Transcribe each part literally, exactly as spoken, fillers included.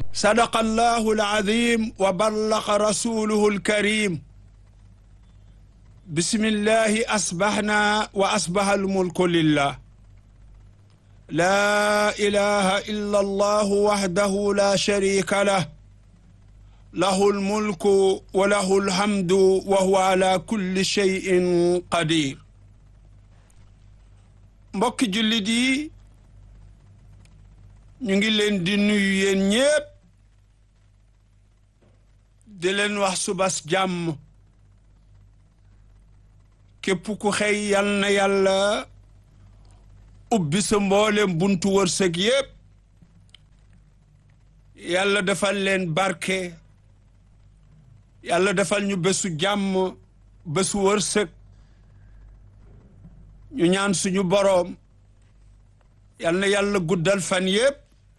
صدق الله العظيم وبلغ رسوله الكريم بسم الله أصبحنا وأصبح الملك لله لا إله إلا الله وحده لا شريك له له الملك وله الحمد وهو على كل شيء قدير mbokki jullit yi ñu ngi leen di nuyu yéen ñépp di leen wax subas jàmm képp ku xëy yal na yàlla ubbi sa mboolem buntu wërsëg yépp yàlla defal leen barke yàlla defal ñu bésu jàmm bésu wërsëg ñu ñaan suñu boroom yal na yàlla guddal fan yépp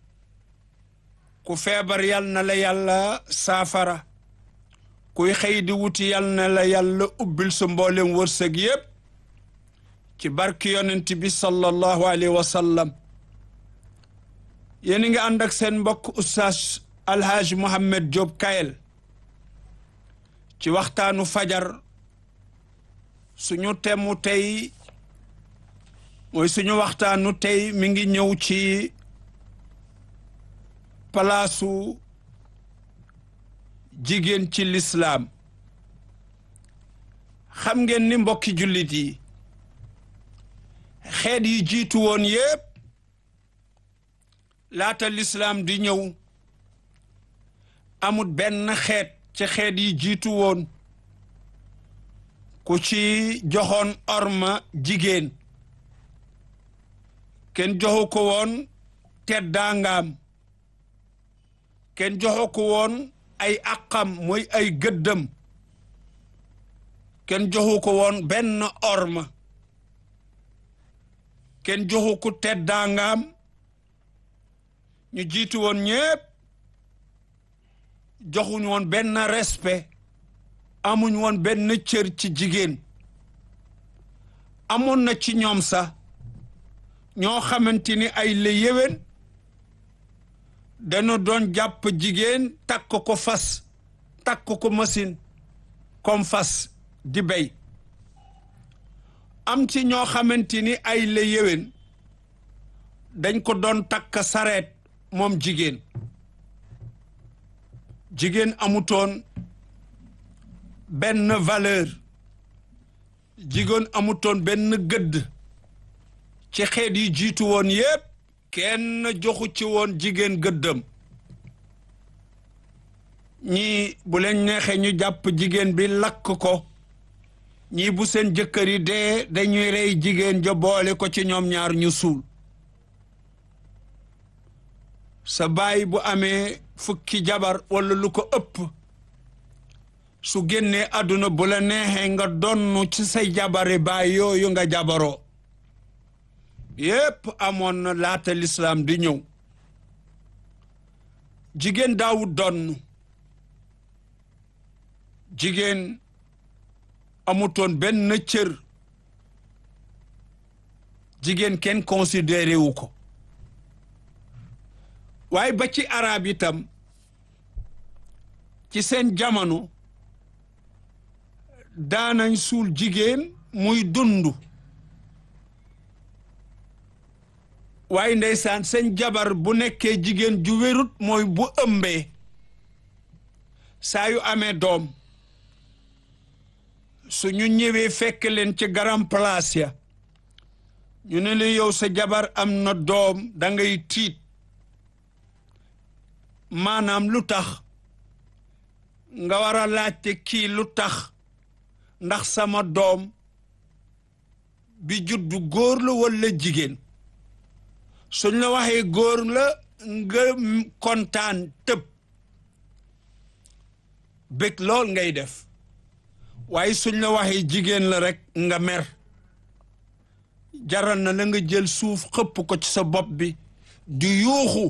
ku feebar yal na la yàlla saafara kuy xëy di wuti yal na la yàlla ubbil sa mboolem wërsëg yépp ci barki yonent bi sallallahu alayhi wa sallam yéen ngi ànd ak seen mbokk oustaz Alhaji Mohamed Diop Kayel ci waxtaanu fajar suñu temu tey mooy suñu waxtaanu tey mi ngi ñëw ci palaasu jigéen ci lislaam xam ngeen ni mbokki jullit yi xeet yi jiitu woon yépp laata lislaam di ñëw amut benn xeet ci xeet yi jiitu woon ku ci joxoon orma jigéen kenn joxu ko woon teddaangaam kenn joxu ko woon ay àqam mooy ay gëddëm kenn joxu ko woon benn orma kenn joxu ko teddaangaam ñu jiitu woon ñépp joxuñ woon benn respect amuñ woon benn cër ci jigéen amoon na ci ñoom sax ñoo xamante ni ay la yéwén dañu doon jàpp jigéen takk ko fas takk ko machine comme fas di béy am ci ñoo xamante ni ay la yéwén dañ ko doon takk sareet moom jigéen jigéen amutoon benn valeur jigéen amutoon benn gëdd ci xeet yi jiitu woon yépp kenn joxu ci woon jigéen gëddëm ñii bu leen neexee ñu jàpp jigéen bi lakk ko ñii bu seen jëkkër yi dee dañuy rey jigéen ja boole ko ci ñoom ñaar ñu suul sa baay bu amee fukki jabar walla lu ko ëpp su génnee àdduna bu la neexee nga donn ci say jabari baay yooyu nga jabaroo yépp amoon na laata lislaam di ñëw jigéen daawut donn jigéen amutoon benn cër jigéen kenn considéré wu ko waaye ba ci arab itam ci seen jamono daanañ suul jigéen muy dundu waaye ndeysaan seen jabar bu nekkee jigéen ju wérut mooy bu ëmbee saa yu amee doom su ñu ñëwee fekk leen ci garam place ya ñu ne la yow sa jabar am na doom dangay tiit maanaam lu tax nga war a laajte kii lu tax ndax sama doom bi juddu góor la walla jigéen suñ la waxee góor la nga kontaan tëb bég lool ngay def waaye suñ la waxee jigéen la rekk nga mer jaral na la nga jël suuf xëpp ko ci sa bopp bi di yuuxu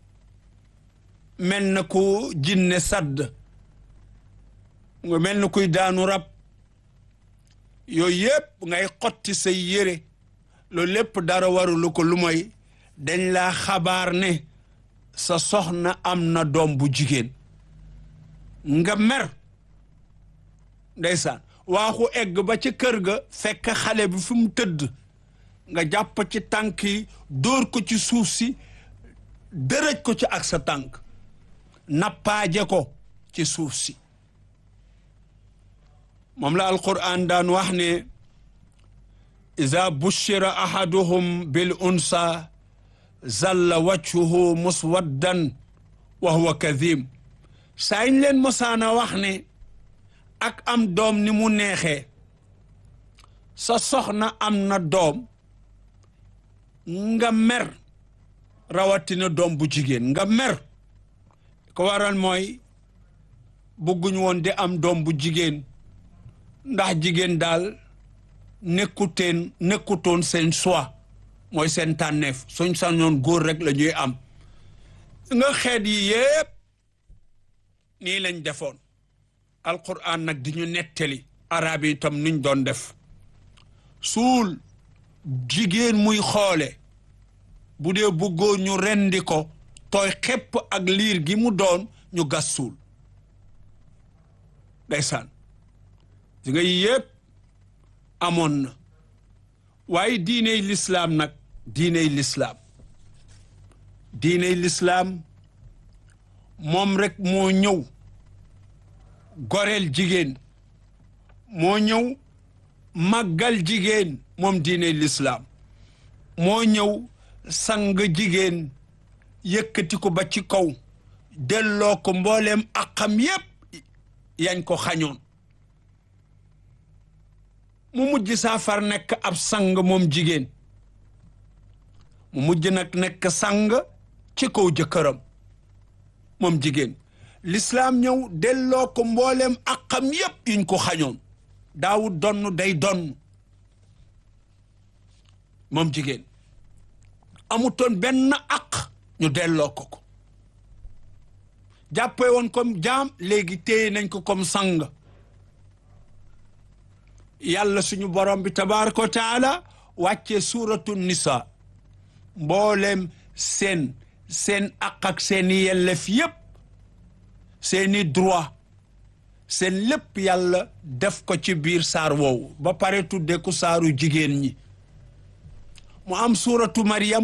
mel na ku jinne sadd nga mel na kuy daanu rab yooyu yépp ngay xotti say yére loolu lépp dara warulu ko lu moy dañ laa xabaar ne sa soxna am na doom bu jigéen nga mer ndeysaan waaxu egg ba ci kër ga fekk xale bi fi mu tëdd nga jàpp ci tànk yi dóor ko ci suuf si dërëj ko ci ak sa tànk nappaaje ko ci suuf si moom la alquran daan wax ne iza bushira ahaduhum bil unsa zalla wajhuhu muswaddan wa huwa kadhim saa ñu leen mosaana wax ne ak am doom ni mu neexee sa soxna am na doom nga mer rawatina doom bu jigéen nga mer ko waral mooy bëgguñ woon di am doom bu jigéen ndax jigéen daal nekkuteen nekkutoon seen choix mooy seen tànneef suñ sañoon góor rek la ñuy am nga xeet yi yépp nii lañ defoon alquran nag di ñu nettali arab yi itam nuñ doon def suul jigéen muy xoole bu dee bëggoo ñu rendi ko tooy xepp ak liir gi mu doon ñu gas suul ndeysaan di nga yépp amoon na waaye diiney lislaam nag diiney lislaam diiney lislaam moom rek moo ñëw goreel jigéen moo ñëw màggal jigéen moom diiney lislaam moo ñëw sang jigéen yëkkati ko ba ci kaw delloo ko mbooleem akam yépp yañ ko xañoon mu mujj saafar nekk ab sang moom jigéen mu mujj nag nekk sang ci kaw jëkkëram moom jigéen lislaam ñëw delloo ko mbooleem akam yépp yuñ ko xañoon daawut donn day donn moom jigéen amutoon benn ak ñu delloo ko ko jàppee woon comme jaam léegi téye nañ ko comme sang yàlla suñu borom bi tabaaraka wa taala wàccee suuratu nisa mbooleem seen seen ak ak seeni yellef yépp seeni droit seen lépp yàlla def ko ci biir saar woowu ba pare tudde ko saaru jigéen ñi mu am suuratu Maryam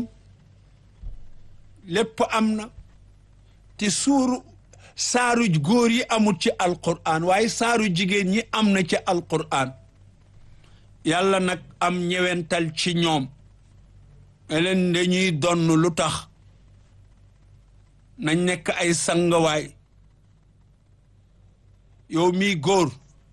lépp am na te suuru saaru góor yi amul ci alquran waaye saaru jigéen ñi am na ci alquran yàlla nag am ñewental ci ñoom leen dañuy donn lu tax nañ nekk ay sangawaay yow mii góor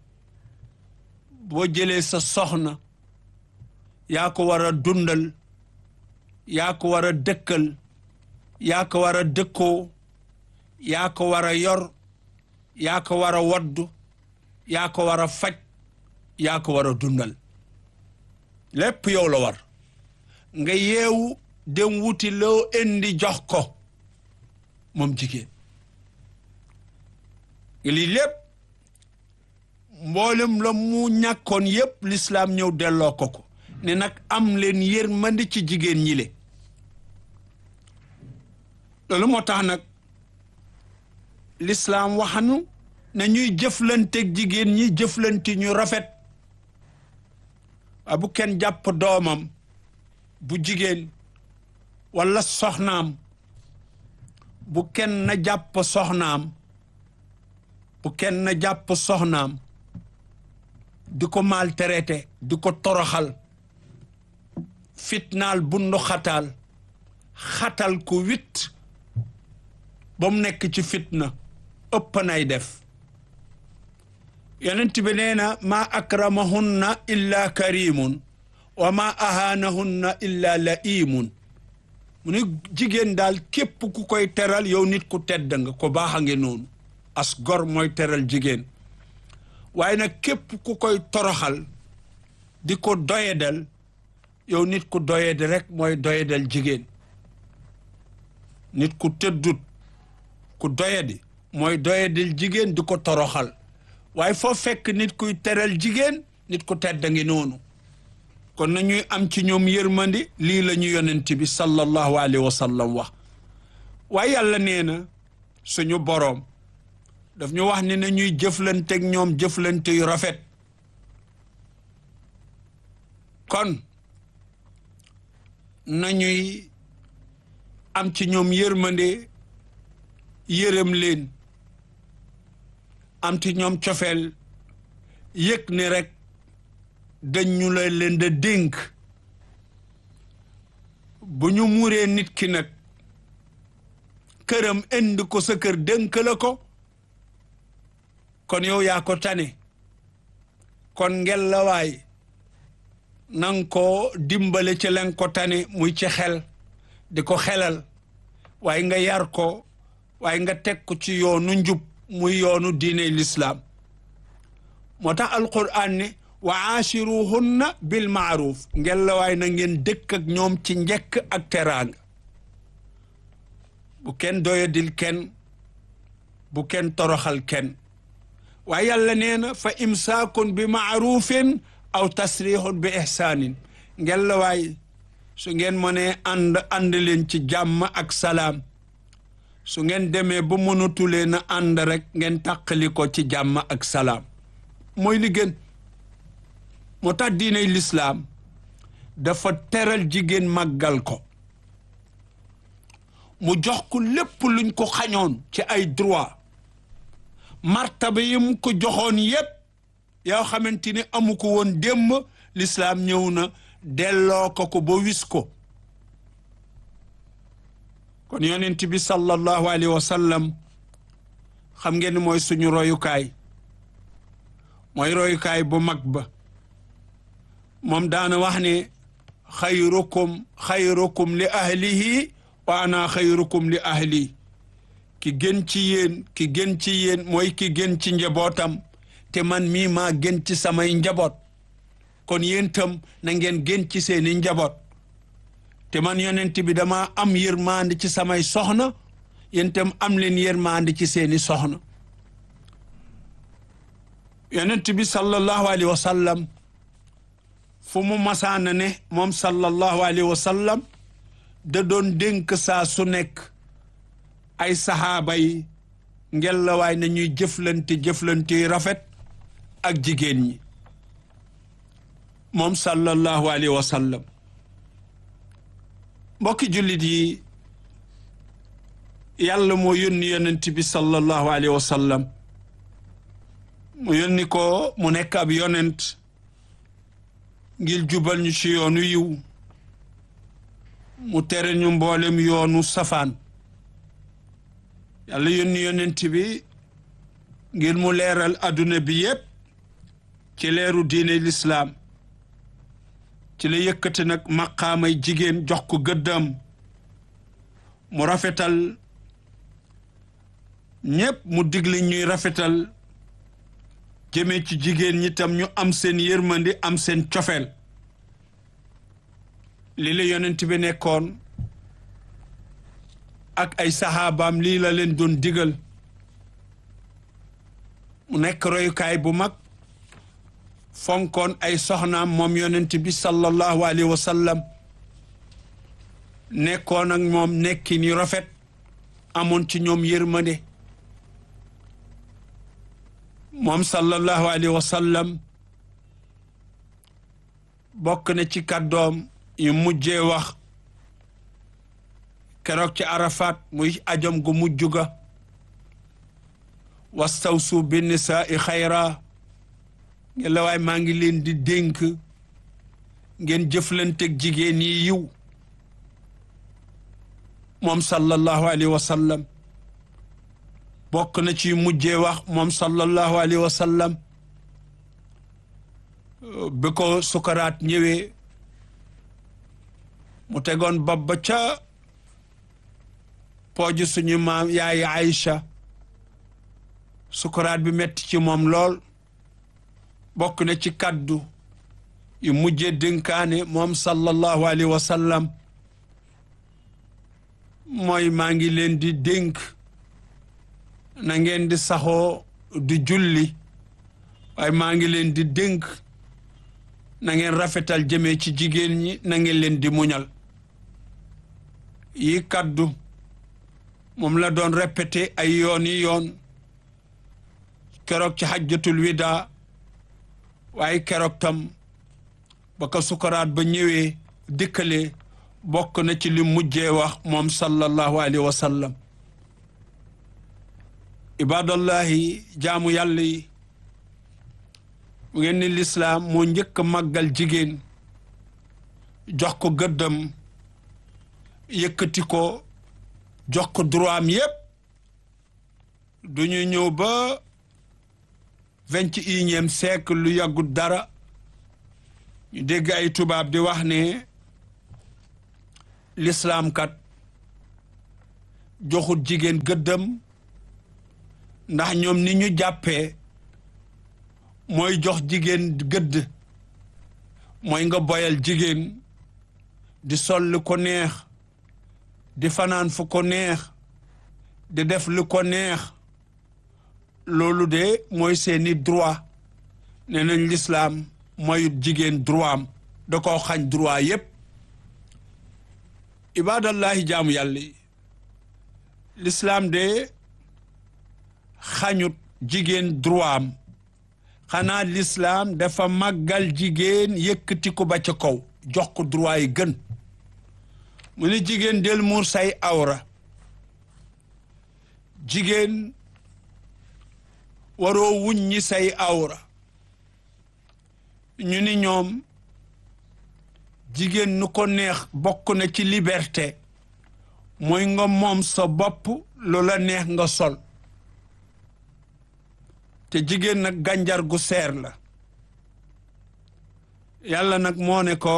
boo jëlee sa soxna yaa ko war a dundal yaa ko war a dëkkal yaa ko war a dëkkoo yaa ko war a yor yaa ko war a waddu yaa ko war a faj yaa ko war a dundal lépp yow la war nga yeewu dem wuti loo indi jox ko moom jigéen lii lépp mboolem la mu ñàkkoon yépp lislaam ñëw delloo ko ko ne nag am leen yërmande ci jigéen ñi le loolu moo tax nag lislaam waxanu na ñuy jëflanteeg jigéen ñi jëflante ñu rafet waa bu kenn jàpp doomam bu jigéen walla soxnaam bu kenn na jàpp soxnaam bu kenn na jàpp soxnaam di ko maltraité di ko toroxal fitnaal bundu xataal xatal ko wit ba mu nekk ci fitna ëpp nay def yonent bi nee na maa akramahunna illa karimun wa maa ahanahunna illa laimun mu ne jigéen daal képp ku koy teral yow nit ku tedd nga ko baax a nge noonu as gor mooy teral jigéen waaye nag képp ku koy toroxal di ko doyedal yow nit ku doyedi rek mooy doyedal jigéen nit ku tëddut ku doyedi mooy doyedal jigéen di ko toroxal waaye foo fekk nit kuy teral jigéen nit ku tedd ngi noonu kon nañuy am ci ñoom yërmandi lii la ñu yonent bi sallallahu alayhi wa sallam wax waaye yàlla nee na suñu boroom daf ñu wax ni na ñuy jëflante ak ñoom jëflante yu rafet kon nañuy am ci ñoom yërmande yërëm leen am ci ñoom cofeel yëg ni rek dañu la leen da dénk bu ñu muuree nit ki nag këram indi ko sa kër dénk la ko kon yow yaa ko tane kon ngel la waay nang ko dimbale ci len ko tane muy ci xel di ko xelal waaye nga yar ko waaye nga teg ko ci yoonu njub muy yoonu diine lislaam moo tax alquran ne wa aashiruhunna bil maaruf ngel la waay na ngeen dëkk ak ñoom ci njekk ak teraanga bu kenn doyadil kenn bu kenn toroxal kenn waaye yàlla nee na fa imsaakun bi maarufin aw tasrihun bi ihsaanin ngel la waay su ngeen mënee ànd ànd leen ci jàmm ak salaam su ngeen demee ba mënatulee na ànd rek ngeen tàqali ko ci jàmm ak salaam mooy li gën moo tax diiney lislaam dafa teral jigéen màggal ko mu jox ko lépp luñ ko xañoon ci ay droit martaba yi mu ko joxoon yépp yoo xamante ni amu ko woon démb lislaam ñëw na delloo ko ko ba wis ko kon yonent bi sallallahu alayhi wa sallam xam ngeen ni mooy suñu royukaay mooy royukaay bu mag ba moom daana wax ne xayrukum xayrukum li ahlihi wa ana xayrukum li ahli ki gën ci yéen ki gën ci yéen mooy ki gën ci njabootam te man mii maa gën ci samay njaboot kon yéen tam na ngeen gën ci seeni njaboot te man yonent bi dama am yërmande ci samay soxna yéen tam am leen yërmande ci seeni soxna yonent bi sallallahu alayhi wa sallam fu mu masaana ne moom sallallahu alayhi wa sallam da doon dénk saa su nekk ay saxaaba yi ngel la waay na ñuy jëflante jëflante yu rafet ak jigéen ñi moom sallallahu alayhi wa sallam mbokki jullit yi yàlla moo yónni yonent bi sallallahu alayhi wa sallam mu yónni ko mu nekk ab yonent ngir jubal ñu ci yoonu yiw mu tere ñu mboolem yoonu safaan yàlla yónni yonent bi ngir mu leeral adduna bi yépp ci leeru diine lislaam ci la yëkkati nag maqaamay jigéen jox ko gëddam mu rafetal ñépp mu digle ñuy rafetal jëmee ci jigéen ñi tam ñu am seen yërmandi am seen cofeel lii la yonent bi nekkoon ak ay saxaabaam lii la leen doon digal mu nekk royukaay bu mag fonkoon ay soxnaam moom yonent bi sallallahu alayhi wa sallam nekkoon ak moom nekkin yu rafet amoon ci ñoom yërmande moom sallallahu alayhi wa sallam bokk na ci kàddoom yu mujjee wax keroog ci Arafat muy ajam gu mujj ga wastawsu bi nisaai xayra ngeen la waay maa ngi leen di dénk ngeen jëflanteeg jigéen yi yiw moom sallallahu alayhi wa sallam bokk na ci mujjee wax moom sallallahu alayhi wa sallam bi ko sukaraat ñëwee mu tegoon bopp ba ca pooju suñu maam yaay Aïcha sukaraat bi metti ci moom lool bokk na ci kaddu yu mujjee dénkaane moom sallallahu alayhi wa sallam mooy maa ngi leen di dénk na ngeen di saxoo du julli waaye maa ngi leen di dénk na ngeen rafetal jëmee ci jigéen ñi na ngeen leen di muñal yi kaddu moom la doon répété ay yoon yi yoon keroog ci hajjatul wida waaye keroog tam ba ko sukaraat ba ñëwee dikkale bokk na ci li mujjee wax moom sallallahu alayhi wa sallam ibadallahi jaamu yàlla yi mu ngeen ni lislaam moo njëkk a màggal jigéen jox ko gëddam yëkkati ko jox ko droit am yépp duñu ñëw ba vingt et unième siècle lu yàggut dara ñu dégg ay tubaab di wax ne lislaam kat joxut jigéen gëddam ndax ñoom ni ñu jàppee mooy jox jigéen gëdd mooy nga boyal jigéen di sol lu ko neex di fanaan fu ko neex di def lu ko neex loolu de mooy seeni droit nee nañ lislaam mooy jigéen droit am da koo xañ droit yépp ibadallahi jaamu yàlla yi lislaam de xañut jigéen droit am xanaa lislaam dafa màggal jigéen yëkkati ko ba ca kaw jox ko droit yi gën mu ne jigéen del muur say awra jigéen waroo wuññi say awra ñu ni ñoom jigéen nu ko neex bokk na ci liberté mooy nga moom sa bopp lu la neex nga sol te jigéen nag gànjar gu seer la yàlla nag moo ne ko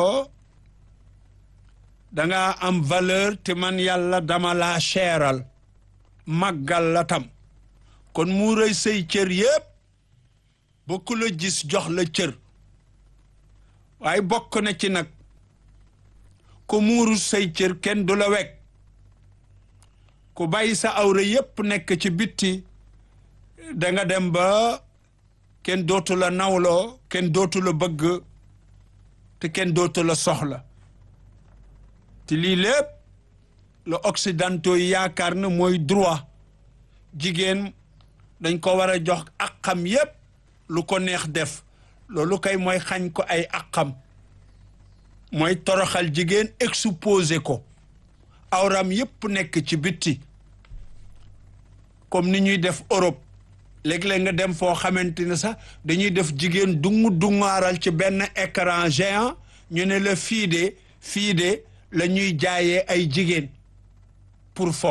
danga am valeur te man yàlla dama laa seeral màggal la tam kon mu rëy say cër yépp ba ku la gis jox la cër waaye bokk na ci nag ku muuru say cër kenn du la wekk ku bàyyi sa awra yépp nekk ci bitti danga dem ba kenn dootu la nawloo kenn dootu la bëgg te kenn dootu la soxla te lii lépp le occidentaux yi yaakaar na mooy droit jigéen dañ ko war a jox àqam yépp lu ko neex def loolu kay mooy xañ ko ay àqam mooy toroxal jigéen exposé ko awram yépp nekk ci bitti comme ni ñuy def Europe léeg-léeg nga dem foo xamante ne sax dañuy def jigéen dungu dungaaral ci benn écran géant ñu ne la fii de fii de la ñuy jaayee ay jigéen pour fo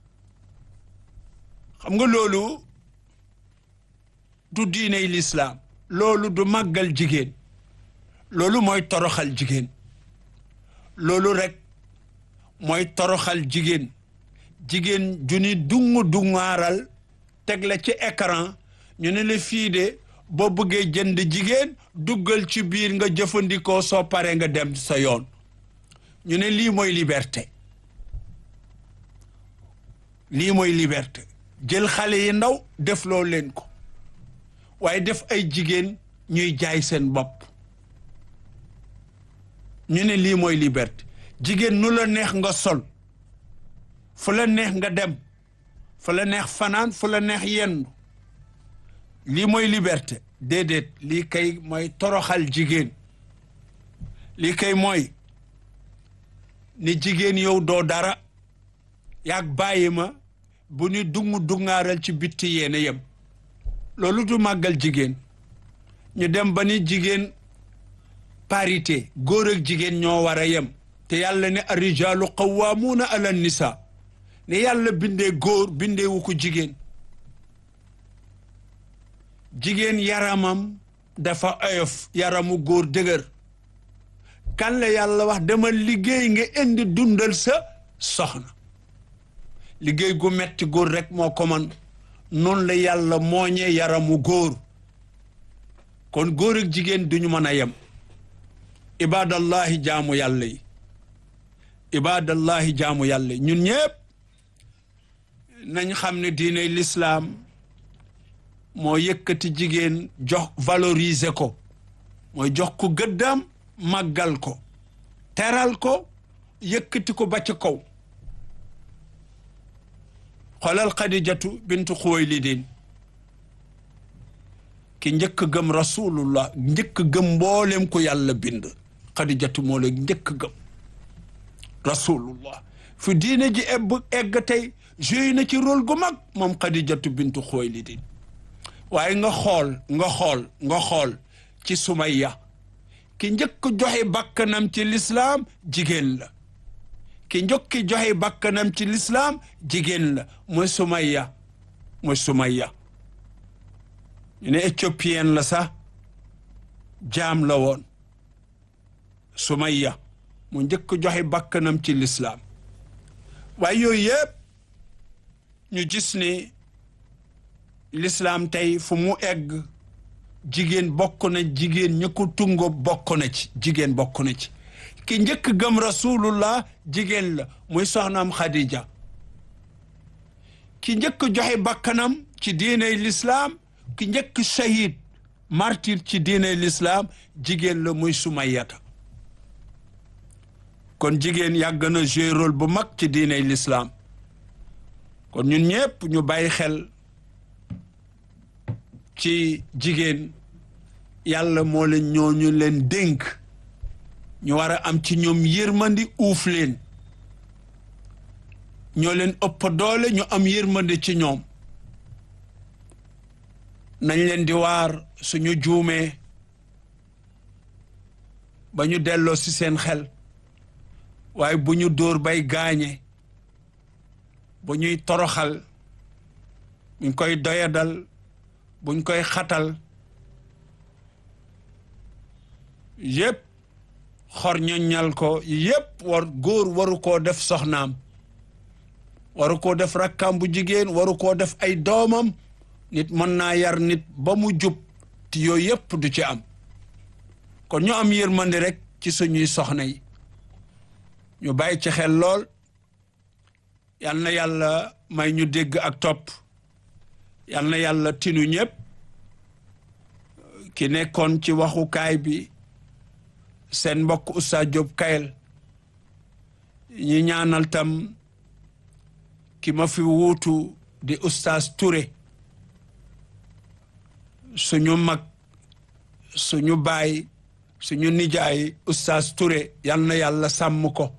xam nga loolu du diiney lislaam loolu du màggal jigéen loolu mooy toroxal jigéen loolu rek mooy toroxal jigéen jigéen ju ni dungu dungaaral teg la ci écran ñu ne la fii de boo bëggee jënd jigéen duggal ci biir nga jëfandikoo soo paree nga dem sa yoon ñu ne lii mooy liberté lii mooy liberté jël xale yi ndaw def loo leen ko waaye def ay jigéen ñuy jaay seen bopp ñu ne lii mooy liberté jigéen nu la neex nga sol fu la neex nga dem fu la neex fanaan fu la neex yendu lii mooy liberté déedéet lii kay mooy toroxal jigéen lii kay mooy ni jigéen yow doo dara yaag bàyyi ma bu ñu dungu dungaaral ci bitti yéena yem loolu du màggal jigéen ñu dem ba ni jigéen parité góor ak jigéen ñoo war a yem te yàlla ne ar-rijaalu qawwaamuuna ala nisaa ne yàlla bindee góor bindee wu ko jigéen jigéen yaramam dafa oyof yaramu góor dëgër kan la yàlla wax dama liggéey nga indi dundal sa soxna liggéey gu metti góor rek moo ko man noonu la yàlla mooñe yaramu góor kon góor ak jigéen duñu mën a yem ibadallahi jaamu yàlla yi ibadallahi jaamu yàlla yi ñun ñépp nañ xam ne diiney lislaam moo yëkkati jigéen jox valoriser ko mooy jox ko gëddaam màggal ko teral ko yëkkati ko ba ci kaw xoolal Xadijatu bintu Xuwaylidin ki njëkk gëm rasulullah njëkk gëm mboolem ko yàlla bind Xadijatu moo la njëkk gëm rasulullah fu diine ji ebb egg tey joué na ci rôle gu mag moom Xadijatu bintu Xuwaylidin waaye nga xool nga xool nga xool ci Sumayya ki njëkk joxe bakkanam ci lislaam jigéen la ki njëkk joxe bakkanam ci lislaam jigéen la mooy Sumayya mooy Sumayya ñu ne éthiopienne la sax jaam la woon Sumayya mu njëkk joxe bakkanam ci lislaam waaye yooyu yëpp ñu gis ni lislaam tey fu mu egg jigéen bokk na jigéen ñi ko tungo bokk na ci jigéen bokk na ci ki njëkk gëm rasulullah jigéen la muy soxnaam Khadija ki njëkk joxe bakkanam ci diiney lislaam ki njëkk shahid martyr ci diiney lislaam jigéen la muy Sumayyata kon jigéen yàgg na jouer rôle bu mag ci diiney lislaam kon ñun ñëpp ñu bàyyi xel ci jigéen yàlla moo leen ñooñu leen dénk ñu war a am ci ñoom yërmandi uuf leen ñoo leen ëpp doole ñu am yërmandi ci ñoom nañ leen di waar suñu juumee ba ñu delloo ci seen xel waaye bu ñu dóor bay gaañe bu ñuy toroxal buñ koy doyadal buñ koy xatal yépp xor ñoññal ko yépp war góor waru koo def soxnaam waru koo def rakkaam bu jigéen waru koo def ay doomam nit mën naa yar nit ba mu jub te yooyu yépp du ci am kon ñu am yërmande rek ci suñuy soxna yi ñu bàyyi ci xel lool yal na yàlla may ñu dégg ak topp yal na yàlla tinu ñëpp ki nekkoon ci waxukaay bi seen mbokk Oustaz Diop Kayel ñi ñaanal tam ki ma fi wuutu di Oustaz Touré suñu mag suñu baay suñu nijaay Oustaz Touré yal na yàlla sàmm ko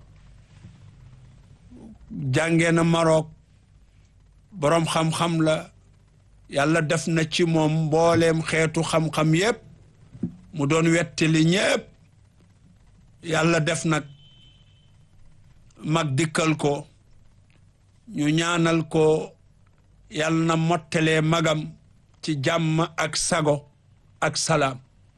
jàngee na Maroc boroom xam-xam la yàlla def na ci moom mbooleem xeetu xam-xam yépp mu doon wettali ñépp yàlla def nag mag dikkal ko ñu ñaanal ko yàlla na mottalee magam ci jàmm ak sago ak salaam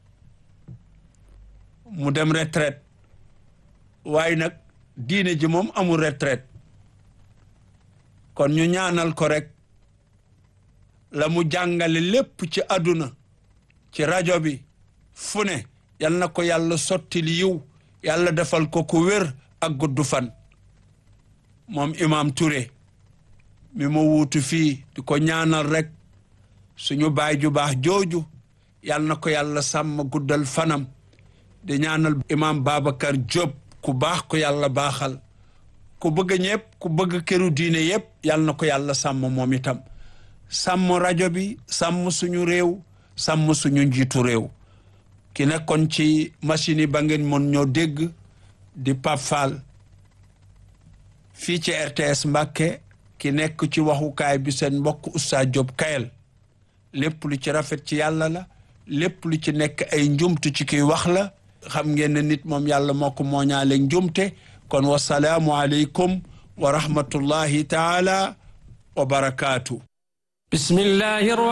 mu dem retraite waaye nag diine ji moom amul retraite kon ñu ñaanal ko rek la mu jàngale lépp ci àdduna ci rajo bi fu ne yal na ko yàlla sottil yiw yàlla defal ko ku wér ak gudd fan moom Imam Touré mi ma wuutu fii di ko ñaanal rek suñu baay ju baax jooju yal na ko yàlla sàmm guddal fanam di ñaanal Imam Babacar Diop ku baax ko yàlla baaxal ku bëgg ñëpp ku bëgg këru diine yëpp yal na ko yàlla sàmm moom itam sàmm rajo bi sàmm suñu réew sàmm suñu njiitu réew ki nekkoon ci machine yi ba ngeen mën ñoo dégg di Pape Fall fii ci R T S Mbàkke ki nekk ci waxukaay bi seen mbokk Oustaz Diop Kayel lépp lu ci rafet ci yàlla la lépp lu ci nekk ay njumtu ci kiy wax la xam ngeen ne nit moom yàlla moo ko mooñaale njumte kon wasalaamu aleykum wa rahmatullahi taala wa barakaatu. bismillahi